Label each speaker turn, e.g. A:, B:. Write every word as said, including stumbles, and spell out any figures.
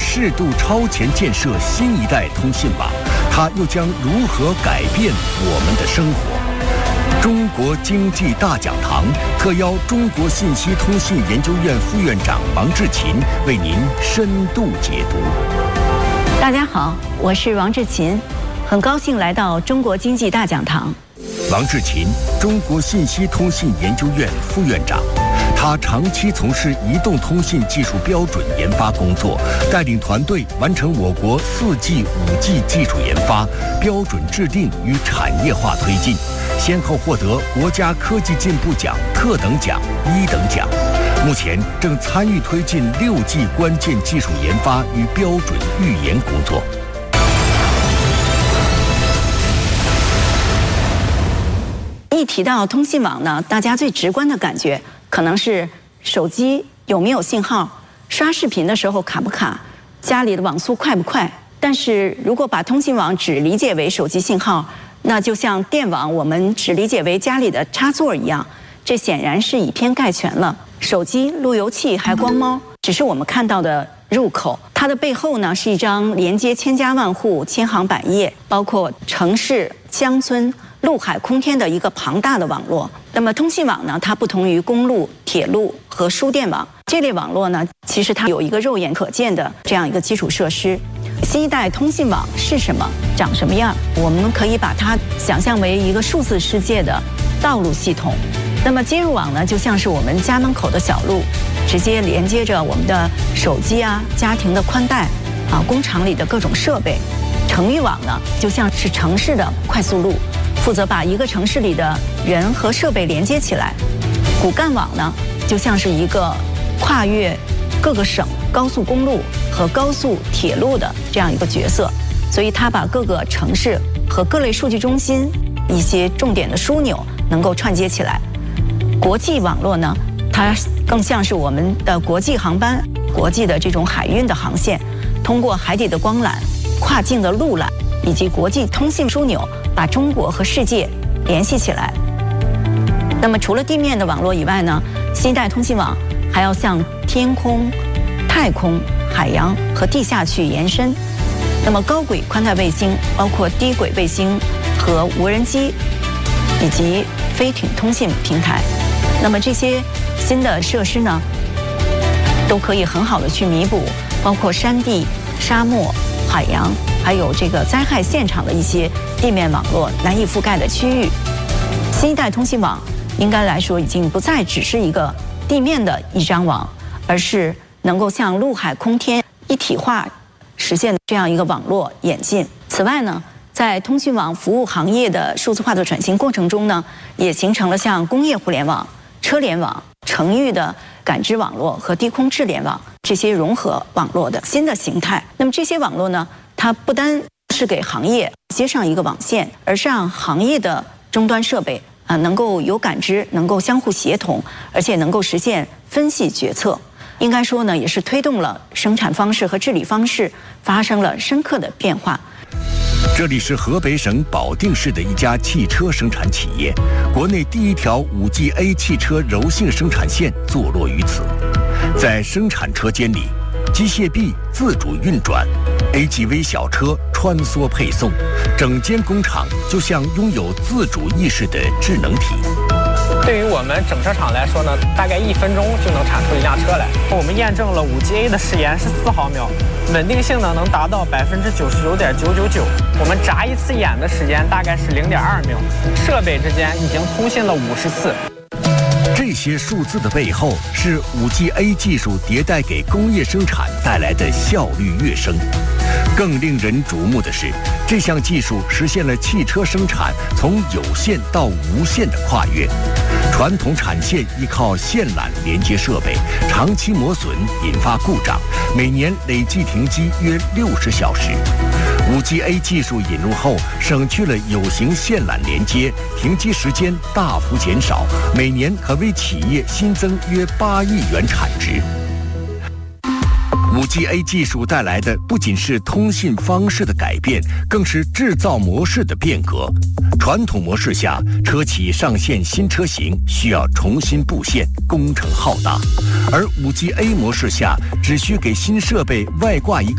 A: 适度超前建设新一代通信网，它又将如何改变我们的生活？中国经济大讲堂特邀中国信息通信研究院副院长王志勤为您深度解读。
B: 大家好，我是王志勤，很高兴来到中国经济大讲堂。
A: 王志勤，中国信息通信研究院副院长，他长期从事移动通信技术标准研发工作，带领团队完成我国 四 G、五 G 技术研发、标准制定与产业化推进，先后获得国家科技进步奖特等奖、一等奖。目前正参与推进 六 G 关键技术研发与标准预研工作。
B: 一提到通信网呢，大家最直观的感觉可能是手机有没有信号，刷视频的时候卡不卡，家里的网速快不快。但是如果把通信网只理解为手机信号，那就像电网我们只理解为家里的插座一样，这显然是以偏概全了。手机、路由器还光猫只是我们看到的入口，它的背后呢是一张连接千家万户、千行百业，包括城市、乡村、陆海空天的一个庞大的网络。那么通信网呢，它不同于公路、铁路和输电网这类网络呢，其实它有一个肉眼可见的这样一个基础设施。新一代通信网是什么，长什么样？我们可以把它想象为一个数字世界的道路系统。那么接入网呢，就像是我们家门口的小路，直接连接着我们的手机啊、家庭的宽带啊、工厂里的各种设备。城域网呢，就像是城市的快速路，负责把一个城市里的人和设备连接起来。骨干网呢，就像是一个跨越各个省高速公路和高速铁路的这样一个角色，所以它把各个城市和各类数据中心一些重点的枢纽能够串接起来。国际网络呢，它更像是我们的国际航班、国际的这种海运的航线，通过海底的光缆、跨境的陆缆以及国际通信枢纽，把中国和世界联系起来。那么除了地面的网络以外呢，新一代通信网还要向天空、太空、海洋和地下去延伸。那么高轨宽带卫星，包括低轨卫星和无人机以及飞艇通信平台，那么这些新的设施呢，都可以很好的去弥补包括山地、沙漠、海洋还有这个灾害现场的一些地面网络难以覆盖的区域。新一代通信网应该来说已经不再只是一个地面的一张网，而是能够向陆海空天一体化实现这样一个网络演进。此外呢，在通讯网服务行业的数字化的转型过程中呢，也形成了像工业互联网、车联网、城域的感知网络和低空智联网这些融合网络的新的形态。那么这些网络呢，它不单是给行业接上一个网线，而是让行业的终端设备啊能够有感知，能够相互协同，而且能够实现分析决策。应该说呢，也是推动了生产方式和治理方式发生了深刻的变化。
A: 这里是河北省保定市的一家汽车生产企业，国内第一条 五 G A 汽车柔性生产线坐落于此。在生产车间里，机械臂自主运转， A G V 小车穿梭配送，整间工厂就像拥有自主意识的智能体。
C: 对于我们整车厂来说呢，大概一分钟就能产出一辆车来。我们验证了 五 G A 的时延是四毫秒，稳定性呢能达到百分之九十九点九九九。我们眨一次眼的时间大概是零点二秒，设备之间已经通信了五十次。
A: 这些数字的背后是 五 G A 技术迭代给工业生产带来的效率跃升。更令人瞩目的是，这项技术实现了汽车生产从有线到无线的跨越。传统产线依靠线缆连接设备，长期磨损引发故障，每年累计停机约六十小时。五 G A 技术引入后，省去了有形线缆连接，停机时间大幅减少，每年可为企业新增约八亿元产值。五 G A 技术带来的不仅是通信方式的改变，更是制造模式的变革。传统模式下，车企上线新车型需要重新布线，工程浩大；而 五 G A 模式下，只需给新设备外挂一个